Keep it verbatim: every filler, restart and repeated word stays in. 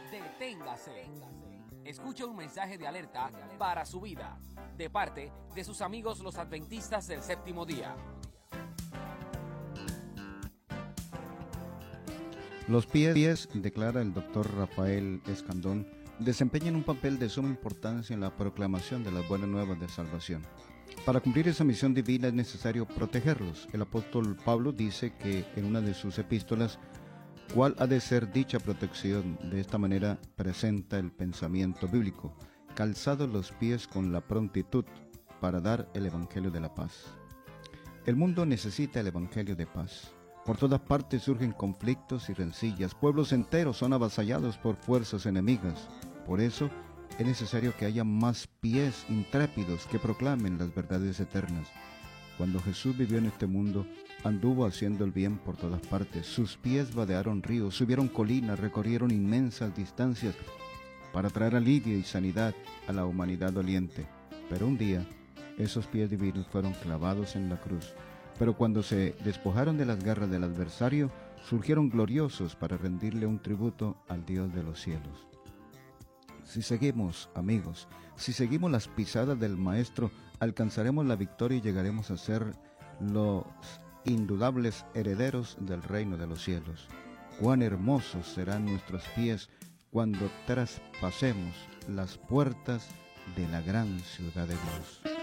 Deténgase. Escucha un mensaje de alerta para su vida, de parte de sus amigos los adventistas del séptimo día. Los pies, declara el doctor Rafael Escandón, desempeñan un papel de suma importancia en la proclamación de las buenas nuevas de salvación. Para cumplir esa misión divina es necesario protegerlos. El apóstol Pablo dice que en una de sus epístolas, ¿cuál ha de ser dicha protección? De esta manera presenta el pensamiento bíblico: calzados los pies con la prontitud para dar el evangelio de la paz. El mundo necesita el evangelio de paz. Por todas partes surgen conflictos y rencillas. Pueblos enteros son avasallados por fuerzas enemigas. Por eso es necesario que haya más pies intrépidos que proclamen las verdades eternas. Cuando Jesús vivió en este mundo, anduvo haciendo el bien por todas partes. Sus pies vadearon ríos, subieron colinas, recorrieron inmensas distancias para traer alivio y sanidad a la humanidad doliente. Pero un día, esos pies divinos fueron clavados en la cruz. Pero cuando se despojaron de las garras del adversario, surgieron gloriosos para rendirle un tributo al Dios de los cielos. Si seguimos, amigos, si seguimos las pisadas del Maestro, alcanzaremos la victoria y llegaremos a ser los indudables herederos del reino de los cielos. Cuán hermosos serán nuestros pies cuando traspasemos las puertas de la gran ciudad de Dios.